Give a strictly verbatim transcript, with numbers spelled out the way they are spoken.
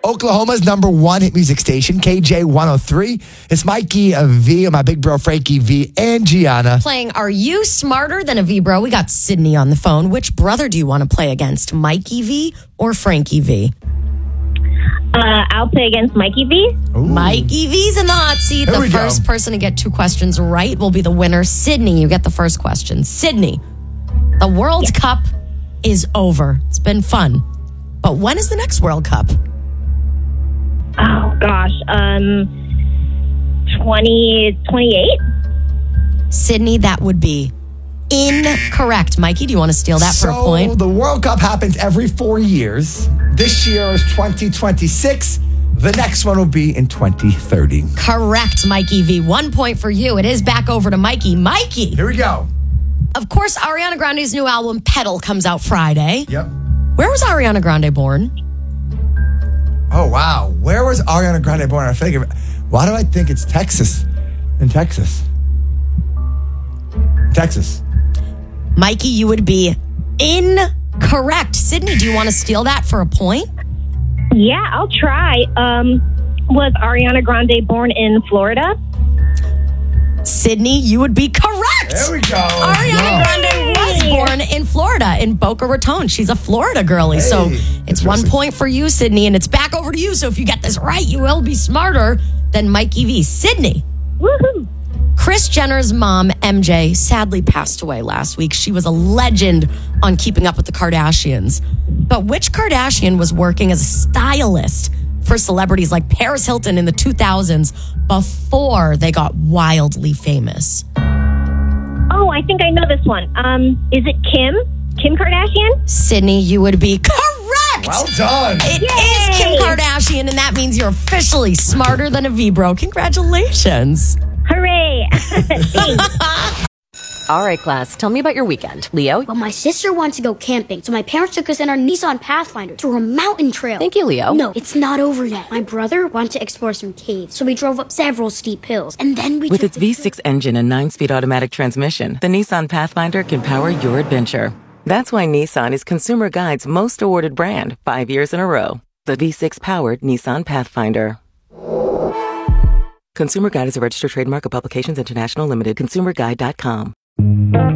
Oklahoma's number one hit music station, K J one oh three. It's Mikey uh, V, my big bro Frankie V, and Gianna. Playing Are You Smarter Than a V Bro? We got Sydney on the phone. Which brother do you want to play against, Mikey V or Frankie V? Uh, I'll play against Mikey V. Ooh. Mikey V's in the hot seat. Here the we first go. person to get two questions right will be the winner. Sydney, you get the first question. Sydney, the World yeah. Cup is over. It's been fun. But when is the next World Cup? Oh, gosh. Um, twenty twenty-eight? Sydney, that would be incorrect. Mikey, do you want to steal that so for a point? The World Cup happens every four years. This year is twenty twenty-six. The next one will be in twenty thirty. Correct, Mikey V. One point for you. It is back over to Mikey. Mikey. Here we go. Of course, Ariana Grande's new album, Pedal, comes out Friday. Yep. Where was Ariana Grande born? Oh, wow. Where was Ariana Grande born? I think. Why do I think it's Texas? In Texas. Texas. Mikey, you would be incorrect. Sydney, do you want to steal that for a point? Yeah, I'll try. Um, was Ariana Grande born in Florida? Sydney, you would be correct. There we go. Ariana Wow. Grande was born in Florida, in Boca Raton. She's a Florida girlie. Hey, so it's one interesting. point for you, Sydney, and it's back over to you. So if you get this right, you will be smarter than Mikey V. Sydney. Woohoo! Kris Jenner's mom, M J, sadly passed away last week. She was a legend on Keeping Up with the Kardashians. But which Kardashian was working as a stylist for celebrities like Paris Hilton in the two thousands before they got wildly famous? Oh, I think I know this one. Um, is it Kim? Kim Kardashian? Sydney, you would be correct. Well done. It Yay! is Kim Kardashian, and that means you're officially smarter than a V-Bro. Congratulations. Hooray! Thanks. All right, class, tell me about your weekend. Leo? Well, my sister wants to go camping, so my parents took us in our Nissan Pathfinder to a mountain trail. Thank you, Leo. No, it's not over yet. My brother wanted to explore some caves, so we drove up several steep hills, and then we With took its the V six engine and nine-speed automatic transmission, the Nissan Pathfinder can power your adventure. That's why Nissan is Consumer Guide's most awarded brand, five years in a row. The V six-powered Nissan Pathfinder. Consumer Guide is a registered trademark of Publications International Limited. consumer guide dot com.